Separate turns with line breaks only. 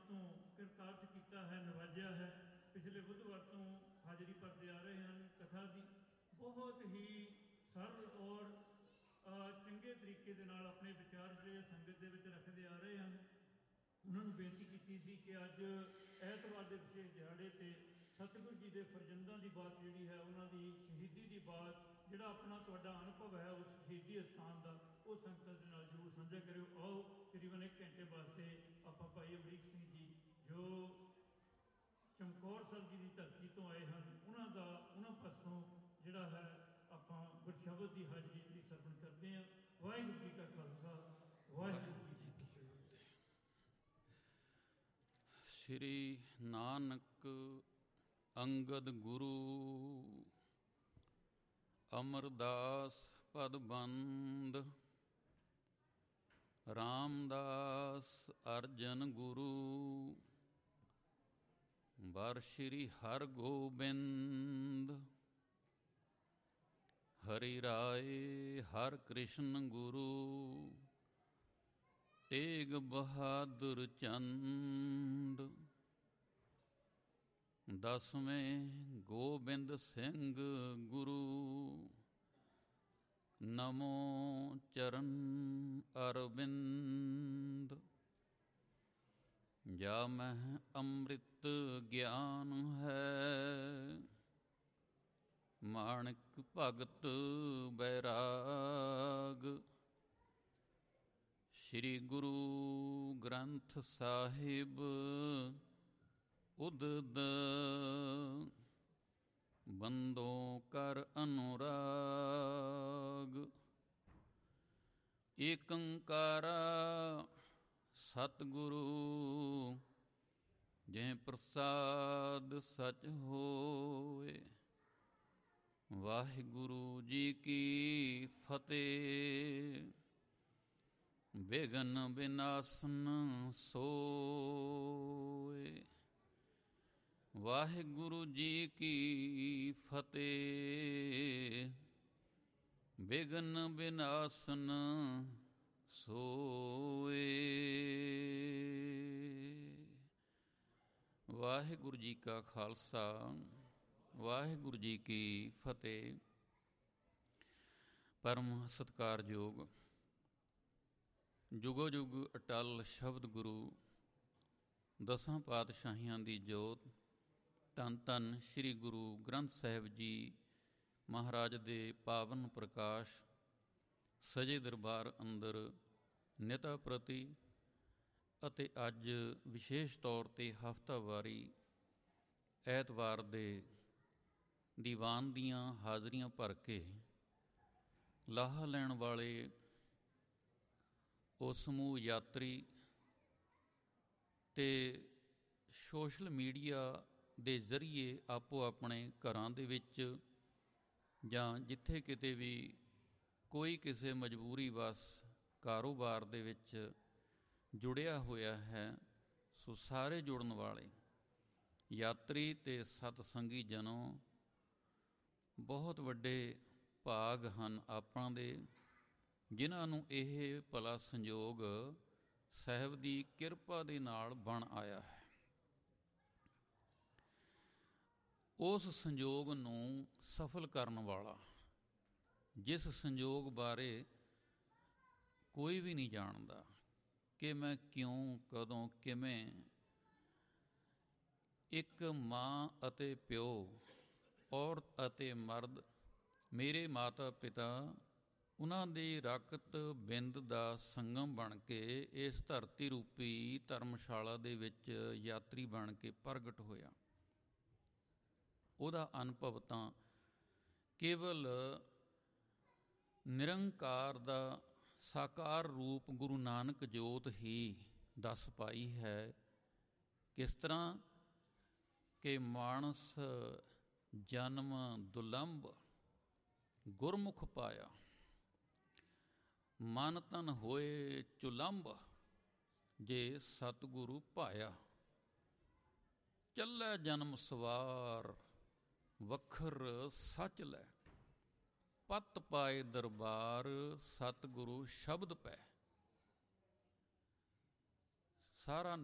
ਤੋਂ ਕਿਰਤਾਰਥ ਕੀਤਾ ਹੈ, ਨਵਾਜਿਆ ਹੈ। ਪਿਛਲੇ ਬੁੱਧਵਾਰ ਤੋਂ ਹਾਜ਼ਰੀ ਭਰਦੇ ਆ ਰਹੇ ਹਨ। ਕਥਾ ਦੀ ਬਹੁਤ ਹੀ ਸਰਲ ਔਰ ਚੰਗੇ ਤਰੀਕੇ ਦੇ ਨਾਲ ਆਪਣੇ ਵਿਚਾਰ ਜਿਹੜੇ ਸੰਗਤ ਦੇ ਵਿੱਚ ਰੱਖਦੇ ਆ ਰਹੇ ਹਨ। ਉਹਨਾਂ ਨੂੰ ਬੇਨਤੀ ਕੀਤੀ ਸੀ ਕਿ ਅੱਜ ਐਤਵਾਰ ਦੇ ਵਿਸ਼ੇਸ਼ ਦਿਹਾੜੇ 'ਤੇ ਸਤਿਗੁਰੂ ਜੀ ਦੇ ਫਰਜ਼ੰਦਾਂ ਦੀ ਬਾਤ ਜਿਹੜੀ ਹੈ, ਉਹਨਾਂ ਦੀ ਸ਼ਹੀਦੀ ਦੀ ਬਾਤ, ਜਿਹੜਾ ਆਪਣਾ ਤੁਹਾਡਾ ਅਨੁਭਵ ਹੈ ਉਸ ਸ਼ਹੀਦੀ ਅਸਥਾਨ ਦਾ, ਉਹ ਸੰਗਤਾਂ ਦੇ ਨਾਲ ਜ਼ਰੂਰ ਸਾਂਝਾ ਕਰਿਓ। ਆਓ ਤਕਰੀਬਨ 1 ਘੰਟੇ ਵਾਸਤੇ ਆਪਾਂ ਭਾਈ ਅਮਰੀਕ ਸਿੰਘ ਜੀ ਜੋ ਚਮਕੌਰ ਸਾਹਿਬ ਜੀ ਦੀ ਧਰਤੀ ਤੋਂ ਆਏ ਹਨ, ਉਹਨਾਂ ਪਾਸੋਂ ਜਿਹੜਾ ਹੈ ਆਪਾਂ ਗੁਰਸ਼ਬਦ ਦੀ ਹਾਜ਼ਰੀ ਜਿਹੜੀ ਸਰਵਣ ਕਰਦੇ ਹਾਂ। ਵਾਹਿਗੁਰੂ ਜੀ ਕਾ ਖਾਲਸਾ, ਵਾਹਿਗੁਰੂ ਜੀ ਕੀ ਫਤਿਹ।
ਸ਼੍ਰੀ ਨਾਨਕ ਅੰਗਦ ਗੁਰੂ ਅਮਰਦਾਸ ਪਦਬੰਦ, ਰਾਮਦਾਸ ਅਰਜਨ ਗੁਰੂ ਵਰ ਸ਼੍ਰੀ ਹਰਗੋਬਿੰਦ, ਹਰਿ ਰਾਏ ਹਰਿ ਕ੍ਰਿਸ਼ਨ ਗੁਰੂ, ਤੇਗ ਬਹਾਦਰ ਚੰਦ, ਦਸਵੇਂ ਗੋਬਿੰਦ ਸਿੰਘ ਗੁਰੂ, ਨਮੋ ਚਰਨ ਅਰਵਿੰਦ। ਜਾ ਮਹਿ ਅੰਮ੍ਰਿਤ ਗਿਆਨ ਹੈ, ਮਾਣਿਕ ਭਗਤ ਬੈਰਾਗ, ਸ਼੍ਰੀ ਗੁਰੂ ਗ੍ਰੰਥ ਸਾਹਿਬ ਉਦਦ, ਬੰਦੋਂ ਕਰ ਅਨੁਰਾਗ। ਏਕ ਓਂਕਾਰਾ ਸਤਿਗੁਰੂ, ਜਿਹ ਪ੍ਰਸਾਦ ਸਚ ਹੋਏ। ਵਾਹਿਗੁਰੂ ਜੀ ਕੀ ਫਤਿਹ। ਬਿਘਨ ਬਿਨਾਸਨ ਸੋਏ। ਵਾਹਿਗੁਰੂ ਜੀ ਕੀ ਫਤਿਹ। ਬਿਘਨ ਬਿਨਾਸਨ ਸੋਏ। ਵਾਹਿਗੁਰੂ ਜੀ ਕਾ ਖਾਲਸਾ, ਵਾਹਿਗੁਰੂ ਜੀ ਕੀ ਫਤਿਹ। ਪਰਮ ਸਤਿਕਾਰਯੋਗ ਜੁਗੋ ਜੁਗ ਅਟਲ ਸ਼ਬਦ ਗੁਰੂ, ਦਸਾਂ ਪਾਤਸ਼ਾਹੀਆਂ ਦੀ ਜੋਤ, ਧੰਨ ਧੰਨ ਸ਼੍ਰੀ ਗੁਰੂ ਗ੍ਰੰਥ ਸਾਹਿਬ ਜੀ ਮਹਾਰਾਜ ਦੇ ਪਾਵਨ ਪ੍ਰਕਾਸ਼, ਸਜੇ ਦਰਬਾਰ ਅੰਦਰ ਨਿਤਾ ਪ੍ਰਤੀ ਅਤੇ ਅੱਜ ਵਿਸ਼ੇਸ਼ ਤੌਰ 'ਤੇ ਹਫ਼ਤਾਵਾਰੀ ਐਤਵਾਰ ਦੇ ਦੀਵਾਨ ਦੀਆਂ ਹਾਜ਼ਰੀਆਂ ਭਰ ਕੇ ਲਾਹਾ ਲੈਣ ਵਾਲੇ ਉਹ ਸਮੂਹ ਯਾਤਰੀ ਅਤੇ ਸੋਸ਼ਲ ਮੀਡੀਆ ਦੇ ਜ਼ਰੀਏ ਆਪੋ ਆਪਣੇ ਘਰਾਂ ਦੇ ਵਿੱਚ ਜਾਂ ਜਿੱਥੇ ਕਿਤੇ ਵੀ ਕੋਈ ਕਿਸੇ ਮਜਬੂਰੀ ਵਸ ਕਾਰੋਬਾਰ ਦੇ ਵਿੱਚ ਜੁੜਿਆ ਹੋਇਆ ਹੈ, ਸੋ ਸਾਰੇ ਜੁੜਨ ਵਾਲੇ ਯਾਤਰੀ ਅਤੇ ਸਤਸੰਗੀ ਜਨੋ, ਬਹੁਤ ਵੱਡੇ ਭਾਗ ਹਨ ਆਪਾਂ ਦੇ, ਜਿਨ੍ਹਾਂ ਨੂੰ ਇਹ ਭਲਾ ਸੰਯੋਗ ਸਾਹਿਬ ਦੀ ਕਿਰਪਾ ਦੇ ਨਾਲ ਬਣ ਆਇਆ ਹੈ। ਉਸ ਸੰਯੋਗ ਨੂੰ ਸਫਲ ਕਰਨ ਵਾਲਾ, ਜਿਸ ਸੰਯੋਗ ਬਾਰੇ ਕੋਈ ਵੀ ਨਹੀਂ ਜਾਣਦਾ ਕਿ ਮੈਂ ਕਿਉਂ, ਕਦੋਂ, ਕਿਵੇਂ, ਇੱਕ ਮਾਂ ਅਤੇ ਪਿਓ, ਔਰਤ ਅਤੇ ਮਰਦ, ਮੇਰੇ ਮਾਤਾ ਪਿਤਾ, ਉਹਨਾਂ ਦੀ ਰਕਤ ਬਿੰਦ ਦਾ ਸੰਗਮ ਬਣ ਕੇ ਇਸ ਧਰਤੀ ਰੂਪੀ ਧਰਮਸ਼ਾਲਾ ਦੇ ਵਿੱਚ ਯਾਤਰੀ ਬਣ ਕੇ ਪ੍ਰਗਟ ਹੋਇਆ। ਉਹਦਾ ਅਨੁਭਵ ਤਾਂ ਕੇਵਲ ਨਿਰੰਕਾਰ ਦਾ ਸਾਕਾਰ ਰੂਪ ਗੁਰੂ ਨਾਨਕ ਜੋਤ ਹੀ ਦੱਸ ਪਾਈ ਹੈ। ਕਿਸ ਤਰ੍ਹਾਂ ਕਿ ਮਾਨਸ ਜਨਮ ਦੁਲੰਭ ਗੁਰਮੁਖ ਪਾਇਆ, ਮਨ ਤਨ ਹੋਏ ਚੁਲੰਭ ਜੇ ਸਤਿਗੁਰੂ ਭਾਇਆ। ਚੱਲੈ ਜਨਮ ਸਵਾਰ ਵਖਰ ਸੱਚ ਲੈ, ਪਤ ਪਾਏ ਦਰਬਾਰ ਸਤਿਗੁਰੂ ਸ਼ਬਦ ਪੈ। ਸਾਰਾ